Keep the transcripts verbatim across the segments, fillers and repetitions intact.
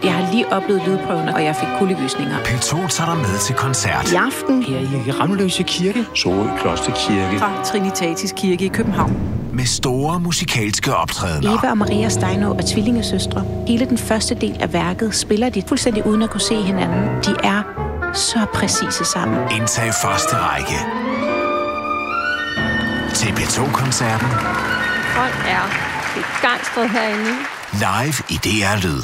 Jeg har lige oplevet lydprøverne, og jeg fik kuldegysninger. P to tager dig med til koncert. I aften her i Ramløse Kirke, Sorø Kloster Kirke, fra Trinitatis Kirke i København. Med store musikalske optrædener. Eva og Maria Steino er tvillingesøstre. Hele den første del af værket spiller de fuldstændig uden at kunne se hinanden. De er så præcise sammen. Indtag første række. Til P to-koncerten. Folk er begejstret herinde. Live i D R Lyd.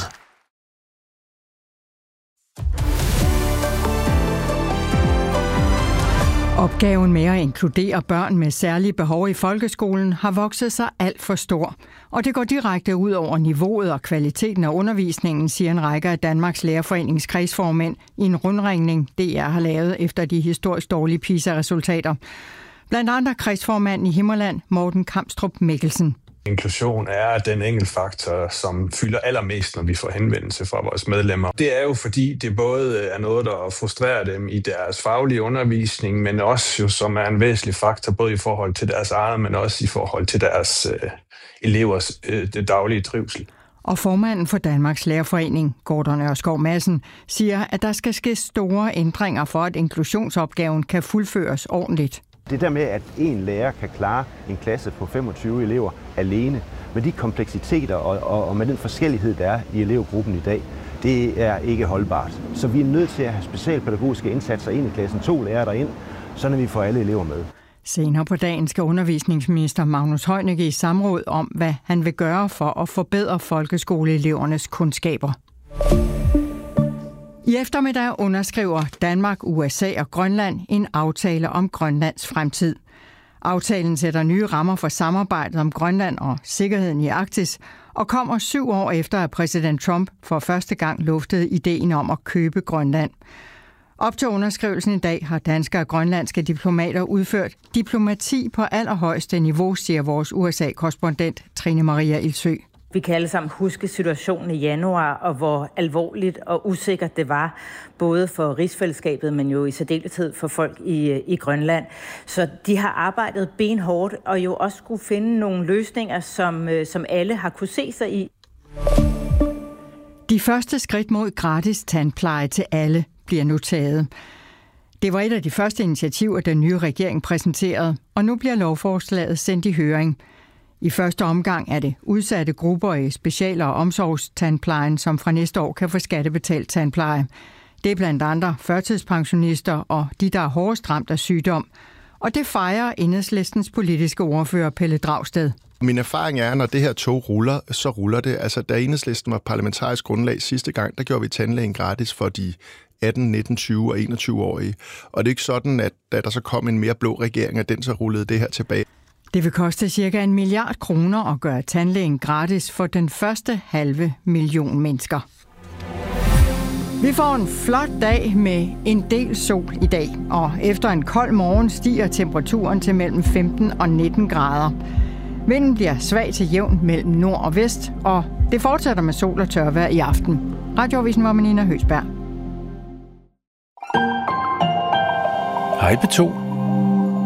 Opgaven med at inkludere børn med særlige behov i folkeskolen har vokset sig alt for stor, og det går direkte ud over niveauet og kvaliteten af undervisningen, siger en række af Danmarks Lærerforenings kredsformænd i en rundringning, D R har lavet efter de historisk dårlige PISA-resultater. Blandt andre kredsformanden i Himmerland, Morten Kamstrup Mikkelsen. Inklusion er den enkeltfaktor, som fylder allermest, når vi får henvendelse fra vores medlemmer. Det er jo fordi, det både er noget, der frustrerer dem i deres faglige undervisning, men også jo, som er en væsentlig faktor, både i forhold til deres eget, men også i forhold til deres øh, elevers øh, det daglige trivsel. Og formanden for Danmarks Lærerforening, Gordon Ørskov Madsen, siger, at der skal ske store ændringer for, at inklusionsopgaven kan fuldføres ordentligt. Det der med, at en lærer kan klare en klasse på femogtyve elever alene, med de kompleksiteter og, og, og med den forskellighed, der er i elevgruppen i dag, det er ikke holdbart. Så vi er nødt til at have specialpædagogiske indsatser ind i klassen, to lærere derind, så vi får alle elever med. Senere på dagen skal undervisningsminister Magnus Heunicke i samråd om, hvad han vil gøre for at forbedre folkeskoleelevernes kundskaber. I eftermiddag underskriver Danmark, U S A og Grønland en aftale om Grønlands fremtid. Aftalen sætter nye rammer for samarbejdet om Grønland og sikkerheden i Arktis, og kommer syv år efter, at præsident Trump for første gang luftede ideen om at købe Grønland. Op til underskrivelsen i dag har danske og grønlandske diplomater udført diplomati på allerhøjeste niveau, siger vores U S A-korrespondent Trine Maria Ilsø. Vi kan alle sammen huske situationen i januar, og hvor alvorligt og usikkert det var, både for rigsfællesskabet, men jo i særdeleshed for folk i, i Grønland. Så de har arbejdet benhårdt, og jo også skulle finde nogle løsninger, som, som alle har kunne se sig i. De første skridt mod gratis tandpleje til alle bliver nu taget. Det var et af de første initiativer, den nye regering præsenterede, og nu bliver lovforslaget sendt i høring. I første omgang er det udsatte grupper i special- og omsorgstandplejen, som fra næste år kan få skattebetalt tandpleje. Det er blandt andre førtidspensionister og de, der er hårdest ramt af sygdom. Og det fejrer Enhedslistens politiske ordfører Pelle Dragsted. Min erfaring er, at når det her tog ruller, så ruller det. Altså, da Enhedslisten var parlamentarisk grundlag sidste gang, der gjorde vi tandlægen gratis for de atten, nitten, tyve og enogtyve-årige. Og det er ikke sådan, at da der så kom en mere blå regering, at den så rullede det her tilbage. Det vil koste cirka en milliard kroner at gøre tandlægen gratis for den første halve million mennesker. Vi får en flot dag med en del sol i dag, og efter en kold morgen stiger temperaturen til mellem femten og nitten grader. Vinden bliver svag til jævn mellem nord og vest, og det fortsætter med sol og tørvejr i aften. Radioavisen var med Nina Høsberg. Hej P to.